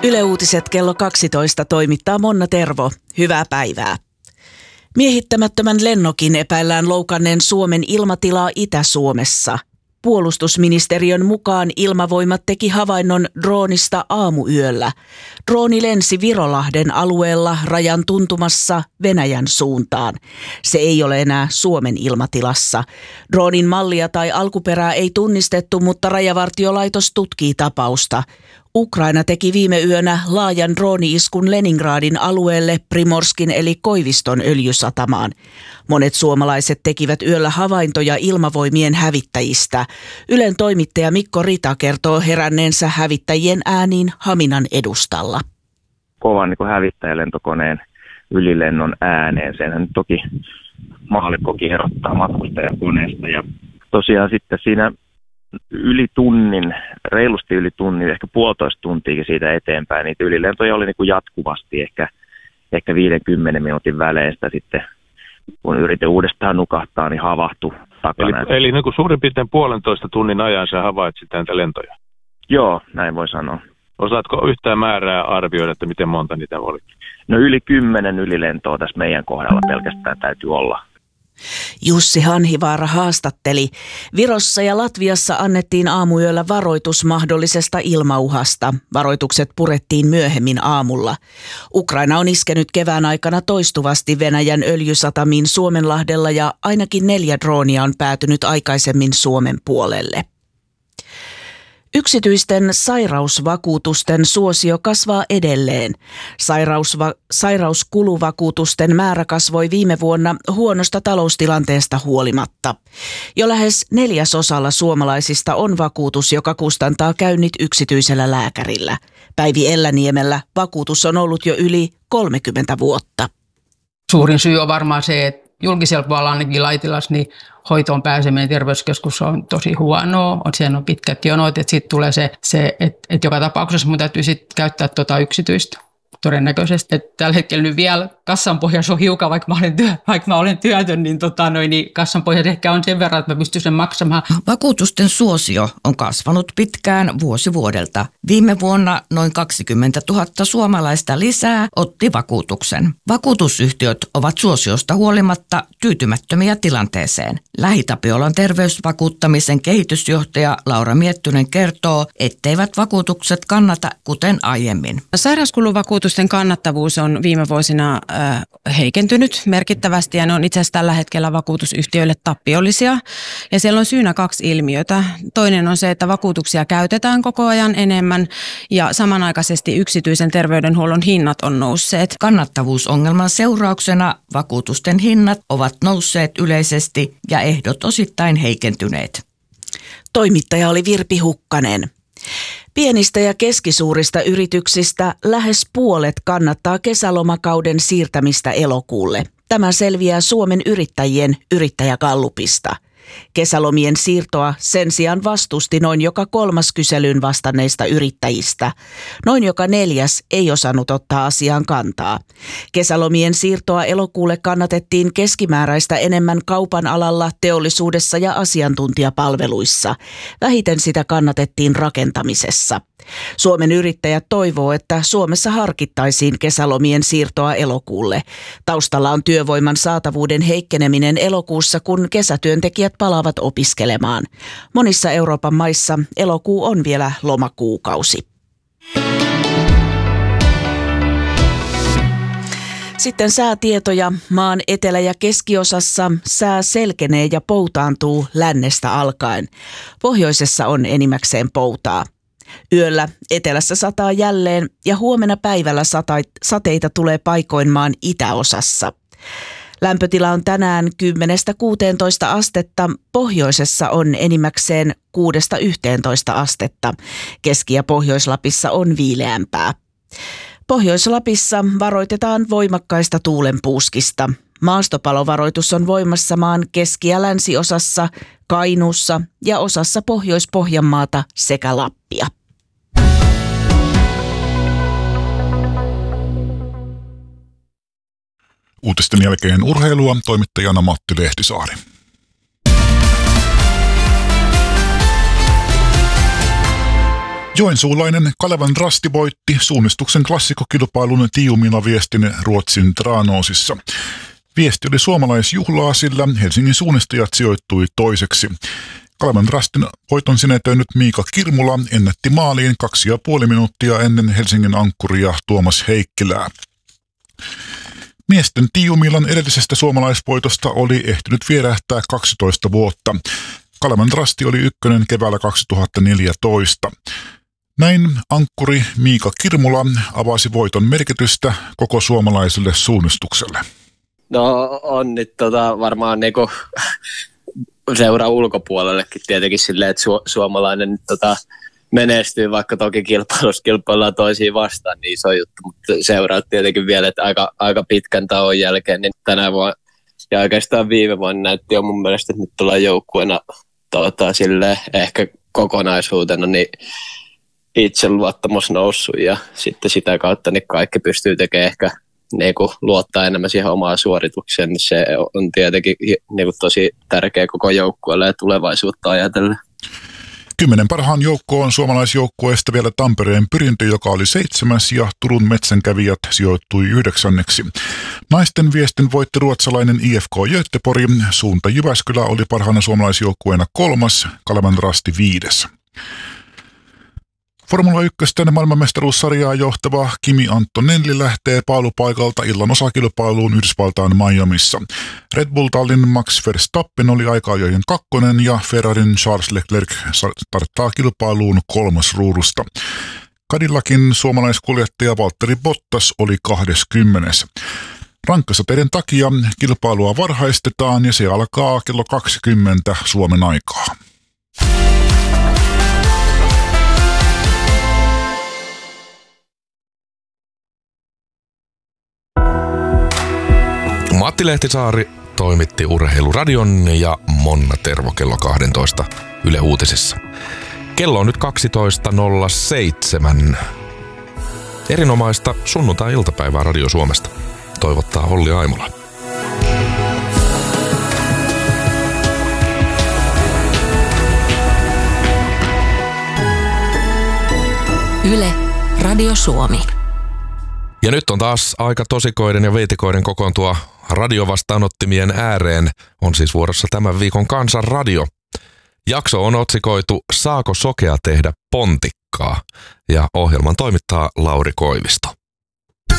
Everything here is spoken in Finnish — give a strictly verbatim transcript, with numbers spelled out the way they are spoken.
Yle Uutiset kello kaksitoista toimittaa Monna Tervo. Hyvää päivää. Miehittämättömän lennokin epäillään loukanneen Suomen ilmatilaa Itä-Suomessa. Puolustusministeriön mukaan Ilmavoimat teki havainnon droonista aamuyöllä. Drooni lensi Virolahden alueella rajan tuntumassa Venäjän suuntaan. Se ei ole enää Suomen ilmatilassa. Droonin mallia tai alkuperää ei tunnistettu, mutta Rajavartiolaitos tutkii tapausta. Ukraina teki viime yönä laajan drooni-iskun Leningradin alueelle Primorskin eli Koiviston öljysatamaan. Monet suomalaiset tekivät yöllä havaintoja ilmavoimien hävittäjistä. Ylen toimittaja Mikko Rita kertoo heränneensä hävittäjien ääniin Haminan edustalla. Kovan niin kuin hävittäjälentokoneen ylilennon ääneen. Senhän toki maallikkokin herottaa matkustajakoneesta. Ja tosiaan sitten siinä yli tunnin, reilusti yli tunnin, ehkä puolitoista tuntiakin siitä eteenpäin. Niitä ylilentoja oli niin kuin jatkuvasti, ehkä, ehkä viidenkymmenen minuutin välein sitä sitten, kun yritin uudestaan nukahtaa, niin havahtui takana. Eli, eli niin kuin suurin piirtein puolentoista tunnin ajan sä havaitsit näitä lentoja? Joo, näin voi sanoa. Osaatko yhtään määrää arvioida, että miten monta niitä oli? No yli kymmenen ylilentoa tässä meidän kohdalla pelkästään täytyy olla. Jussi Hanhivaara haastatteli. Virossa ja Latviassa annettiin aamuyöllä varoitus mahdollisesta ilmauhasta. Varoitukset purettiin myöhemmin aamulla. Ukraina on iskenyt kevään aikana toistuvasti Venäjän öljysatamiin Suomenlahdella ja ainakin neljä droonia on päätynyt aikaisemmin Suomen puolelle. Yksityisten sairausvakuutusten suosio kasvaa edelleen. Sairausva- sairauskuluvakuutusten määrä kasvoi viime vuonna huonosta taloustilanteesta huolimatta. Jo lähes neljäsosalla suomalaisista on vakuutus, joka kustantaa käynnit yksityisellä lääkärillä. Päivi Elläniemellä vakuutus on ollut jo yli kolmekymmentä vuotta. Suurin syy on varmaan se, että julkisella puolella ainakin Laitilassa niin hoitoon pääseminen terveyskeskus on tosi huonoa, siellä on pitkät jonot, että sitten tulee se, se että et joka tapauksessa mun täytyy sitten käyttää tuota yksityistä todennäköisesti. Että tällä hetkellä nyt vielä kassan pohjassa on hiukan, vaikka mä olen, työ, vaikka mä olen työtön, niin, tota, noin, niin kassan pohjassa ehkä on sen verran, että mä pystyn sen maksamaan. Vakuutusten suosio on kasvanut pitkään vuosi vuodelta. Viime vuonna noin kaksikymmentätuhatta suomalaista lisää otti vakuutuksen. Vakuutusyhtiöt ovat suosiosta huolimatta tyytymättömiä tilanteeseen. Lähitapiolan terveysvakuuttamisen kehitysjohtaja Laura Miettunen kertoo, etteivät vakuutukset kannata kuten aiemmin. Sairauskuluvakuutusten kannattavuus on viime vuosina äh, heikentynyt merkittävästi ja ne on itse asiassa tällä hetkellä vakuutusyhtiöille tappiollisia. Ja siellä on syynä kaksi ilmiötä. Toinen on se, että vakuutuksia käytetään koko ajan enemmän ja samanaikaisesti yksityisen terveydenhuollon hinnat on nousseet. Kannattavuusongelman seurauksena vakuutusten hinnat ovat nousseet yleisesti ja ehdot osittain heikentyneet. Toimittaja oli Virpi Hukkanen. Pienistä ja keskisuurista yrityksistä lähes puolet kannattaa kesälomakauden siirtämistä elokuulle. Tämä selviää Suomen yrittäjien yrittäjägallupista. Kesälomien siirtoa sen sijaan vastusti noin joka kolmas kyselyyn vastanneista yrittäjistä. Noin joka neljäs ei osannut ottaa asiaan kantaa. Kesälomien siirtoa elokuulle kannatettiin keskimääräistä enemmän kaupan alalla, teollisuudessa ja asiantuntijapalveluissa. Vähiten sitä kannatettiin rakentamisessa. Suomen yrittäjät toivoo, että Suomessa harkittaisiin kesälomien siirtoa elokuulle. Taustalla on työvoiman saatavuuden heikkeneminen elokuussa, kun kesätyöntekijät palaavat opiskelemaan. Monissa Euroopan maissa elokuu on vielä lomakuukausi. Sitten säätietoja. Maan etelä- ja keskiosassa sää selkenee ja poutaantuu lännestä alkaen. Pohjoisessa on enimmäkseen poutaa. Yöllä etelässä sataa jälleen ja huomenna päivällä sateita tulee paikoin maan itäosassa. Lämpötila on tänään kymmenestä kuuteentoista astetta, pohjoisessa on enimmäkseen kuudesta yhteentoista astetta. Keski- ja Pohjois-Lapissa on viileämpää. Pohjois-Lapissa varoitetaan voimakkaista tuulenpuuskista. Maastopalovaroitus on voimassa maan keski- ja länsiosassa, Kainuussa ja osassa Pohjois-Pohjanmaata sekä Lappia. Uutisten jälkeen urheilua, toimittajana Matti Lehtisaari. Joensuulainen Kalevan Rasti voitti suunnistuksen klassikokilpailun tiiumila-viestin Ruotsin Tranåsissa. Viesti oli suomalaisjuhlaa, sillä Helsingin suunnistajat sijoittui toiseksi. Kalevan Rastin voiton sinetöinyt Miika Kirmula ennätti maaliin kaksi ja puoli minuuttia ennen Helsingin ankkuria Tuomas Heikkilää. Miesten tiiumilan edellisestä suomalaisvoitosta oli ehtinyt vierähtää kaksitoista vuotta. Kalevan Rasti oli ykkönen keväällä kaksituhattaneljätoista. Näin ankkuri Miika Kirmula avasi voiton merkitystä koko suomalaiselle suunnistukselle. No on nyt tota, varmaan niinku seura ulkopuolellekin tietenkin silleen, että su- suomalainen nyt tota, menestyy, vaikka toki kilpailussa kilpaillaan toisiin vastaan, niin iso juttu, mutta seuraat tietenkin vielä, että aika, aika pitkän tauon jälkeen, niin tänä vuonna ja oikeastaan viime vuonna näytti jo mun mielestä, että nyt ollaan joukkueena tota, silleen, ehkä kokonaisuutena, niin itseluottamus noussut ja sitten sitä kautta niin kaikki pystyy tekemään ehkä niin kuin luottaa enemmän siihen omaan suoritukseen, niin se on tietenkin niin kuin tosi tärkeä koko joukkueelle ja tulevaisuutta ajatellen. Kymmenen parhaan joukkoon suomalaisjoukkueesta vielä Tampereen Pyrintö, joka oli seitsemäs, ja Turun Metsänkävijät sijoittui yhdeksänneksi. Naisten viestin voitti ruotsalainen I F K Göteborg. Suunta Jyväskylä oli parhaana suomalaisjoukkueena kolmas, Kalevan Rasti viides. Formula yksi maailmanmestaruussarjaa johtava Kimi Antonelli lähtee paalupaikalta illan osakilpailuun Yhdysvaltain Miamissa. Red Bull Tallin Max Verstappen oli aika-ajojen kakkonen ja Ferrarin Charles Leclerc starttaa kilpailuun kolmas ruudusta. Cadillacin suomalaiskuljettaja Valtteri Bottas oli kahdeskymmenes. Rankkasateiden takia kilpailua varhaistetaan ja se alkaa kello kaksikymmentä Suomen aikaa. Matti Lehtisaari toimitti Urheiluradion ja Monna Tervo kello kaksitoista Yle Uutisissa. Kello on nyt kaksitoista nolla seitsemän. Erinomaista sunnuntai-iltapäivää Radio Suomesta. Toivottaa Olli Aimola. Yle Radio Suomi. Ja nyt on taas aika tosikoiden ja veitikoiden kokoontua radiovastaanottimien ääreen. On siis vuorossa tämän viikon Kansan radio. Jakso on otsikoitu Saako sokea tehdä pontikkaa? Ja ohjelman toimittaa Lauri Koivisto.